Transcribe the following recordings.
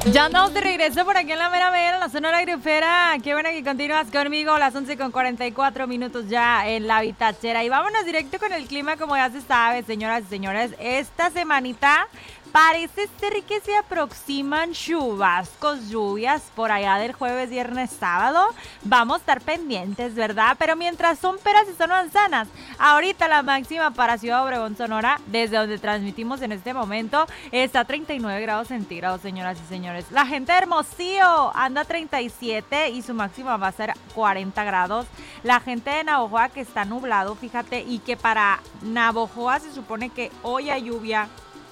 Ya andamos de regreso por aquí en la mera mera, en la Sonora Grupera. Qué bueno que continúas conmigo, las 11:44 ya en la Vitachera. Y vámonos directo con el clima, como ya se sabe, señoras y señores. Esta semanita parece ser que se aproximan chubascos, lluvias por allá del jueves, viernes, sábado. Vamos a estar pendientes, ¿verdad? Pero mientras son peras y son manzanas, ahorita la máxima para Ciudad Obregón, Sonora, desde donde transmitimos en este momento, está a 39 grados centígrados, señoras y señores. La gente de Hermosillo anda a 37 y su máxima va a ser 40 grados. La gente de Navojoa, que está nublado, fíjate, y que para Navojoa se supone que hoy hay lluvia,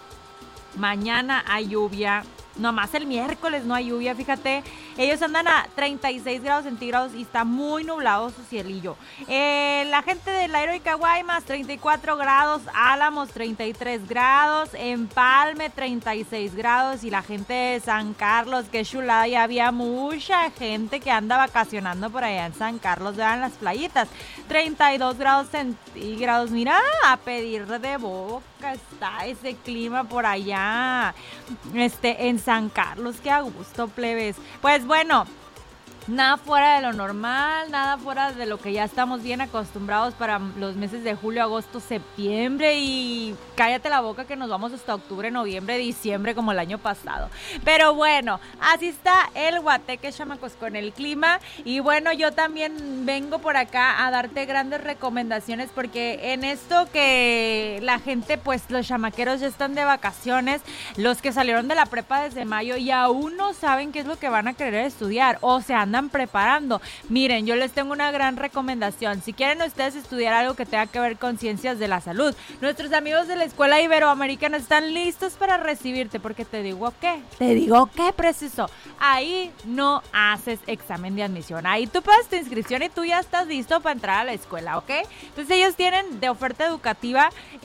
mañana hay lluvia, nomás el miércoles no hay lluvia, fíjate. Ellos andan a 36 grados centígrados y está muy nublado su cielillo. La gente de Lairo y Caguaymas, 34 grados, Álamos, 33 grados, Empalme, 36 grados, y la gente de San Carlos, que chulada, ya había mucha gente que anda vacacionando por allá en San Carlos, vean las playitas, 32 grados centígrados, mira, a pedir de boca está ese clima por allá, en San Carlos, qué a gusto, plebes. Pues bueno, nada fuera de lo normal, nada fuera de lo que ya estamos bien acostumbrados para los meses de julio, agosto, septiembre, y cállate la boca que nos vamos hasta octubre, noviembre, diciembre como el año pasado. Pero bueno, así está el guateque, chamacos, con el clima. Y bueno, yo también vengo por acá a darte grandes recomendaciones, porque en esto que la gente, pues los chamaqueros ya están de vacaciones, los que salieron de la prepa desde mayo y aún no saben qué es lo que van a querer estudiar, o sea, andan preparando. Miren, yo les tengo una gran recomendación. Si quieren ustedes estudiar algo que tenga que ver con ciencias de la salud, nuestros amigos de la Escuela Iberoamericana están listos para recibirte, porque te digo que preciso, ahí no haces examen de admisión, ahí tú pagas tu inscripción y tú ya estás listo para entrar a la escuela, ¿ok? Entonces ellos tienen de oferta educativa,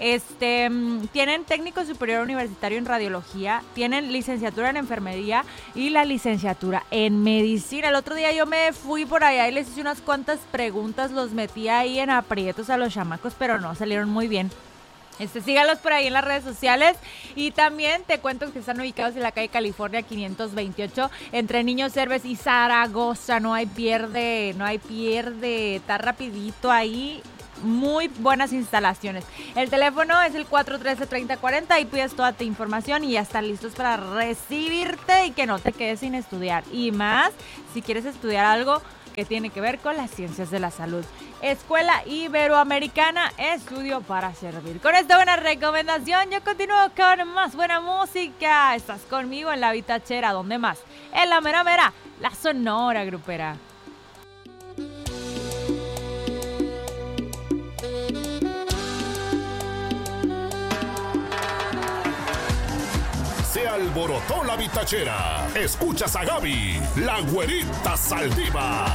tienen técnico superior universitario en radiología, tienen licenciatura en enfermería y la licenciatura en medicina. El otro día yo me fui por allá y les hice unas cuantas preguntas, los metí ahí en aprietos a los chamacos, pero no salieron muy bien. Sígalos por ahí en las redes sociales, y también te cuento que están ubicados en la calle California 528 entre Niños Héroes y Zaragoza. No hay pierde, está rapidito ahí. Muy buenas instalaciones. El teléfono es el 413-3040 y pides toda tu información y ya están listos para recibirte y que no te quedes sin estudiar. Y más si quieres estudiar algo que tiene que ver con las ciencias de la salud. Escuela Iberoamericana, estudio para servir. Con esta buena recomendación yo continúo con más buena música. Estás conmigo en la Vitachera, ¿dónde más? En la mera mera, la Sonora Grupera. Se alborotó la Vitachera. Escuchas a Gaby, la güerita Saldívar.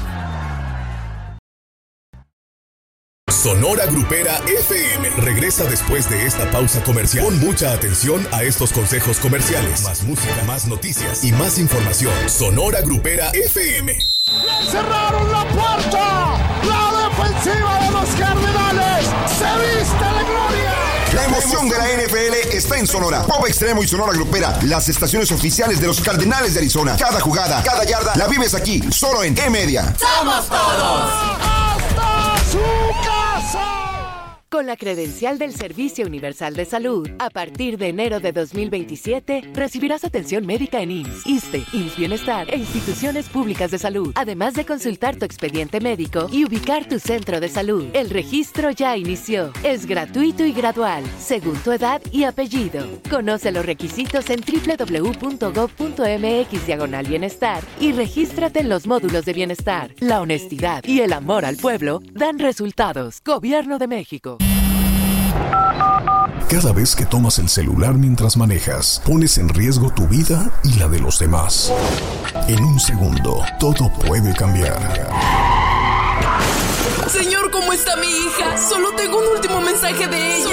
Sonora Grupera FM regresa después de esta pausa comercial. Pon mucha atención a estos consejos comerciales. Más música, más noticias y más información. Sonora Grupera FM. ¡Cerraron la puerta! ¡La defensiva de los Cardenales se viste de gloria! La emoción de la NFL está en Sonora. Pop Extremo y Sonora Grupera, las estaciones oficiales de los Cardenales de Arizona. Cada jugada, cada yarda, la vives aquí, solo en E-Media. ¡Somos todos! ¡Hasta su casa! Con la credencial del Servicio Universal de Salud, a partir de enero de 2027, recibirás atención médica en IMSS, ISSSTE, IMSS Bienestar e instituciones públicas de salud, además de consultar tu expediente médico y ubicar tu centro de salud. El registro ya inició. Es gratuito y gradual, según tu edad y apellido. Conoce los requisitos en www.gov.mx/bienestar y regístrate en los módulos de bienestar. La honestidad y el amor al pueblo dan resultados. Gobierno de México. Cada vez que tomas el celular mientras manejas, pones en riesgo tu vida y la de los demás. En un segundo, todo puede cambiar. Señor, ¿cómo está mi hija? Solo tengo un último mensaje de ella.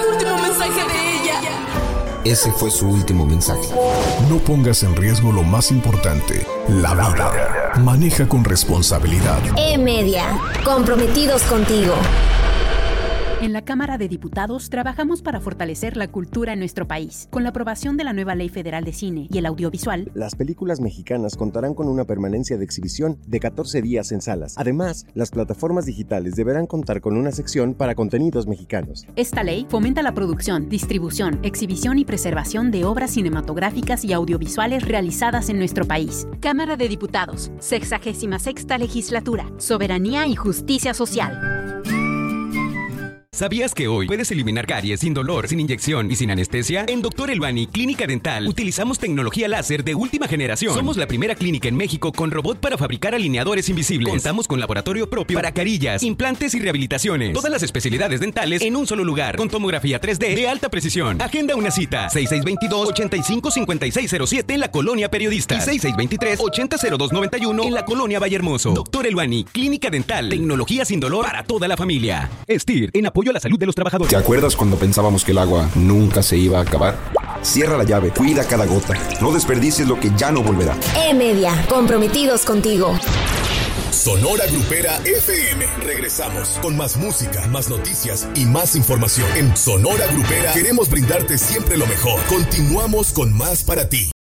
Ese fue su último mensaje. No pongas en riesgo lo más importante, la vida. Maneja con responsabilidad. E-Media, comprometidos contigo. En la Cámara de Diputados trabajamos para fortalecer la cultura en nuestro país. Con la aprobación de la nueva Ley Federal de Cine y el Audiovisual, las películas mexicanas contarán con una permanencia de exhibición de 14 días en salas. Además, las plataformas digitales deberán contar con una sección para contenidos mexicanos. Esta ley fomenta la producción, distribución, exhibición y preservación de obras cinematográficas y audiovisuales realizadas en nuestro país. Cámara de Diputados, 66ª Legislatura, Soberanía y Justicia Social. ¿Sabías que hoy puedes eliminar caries sin dolor, sin inyección y sin anestesia? En Dr. Elbani Clínica Dental utilizamos tecnología láser de última generación. Somos la primera clínica en México con robot para fabricar alineadores invisibles. Contamos con laboratorio propio para carillas, implantes y rehabilitaciones. Todas las especialidades dentales en un solo lugar, con tomografía 3D de alta precisión. Agenda una cita, 6622-855607 en la Colonia Periodista y 6623-800291 en la Colonia Vallehermoso. Dr. Elbani Clínica Dental, tecnología sin dolor para toda la familia. STIR, en apoyo a la salud de los trabajadores. ¿Te acuerdas cuando pensábamos que el agua nunca se iba a acabar? Cierra la llave, cuida cada gota. No desperdicies lo que ya no volverá. E-Media, comprometidos contigo. Sonora Grupera FM. Regresamos con más música, más noticias y más información. En Sonora Grupera queremos brindarte siempre lo mejor. Continuamos con más para ti.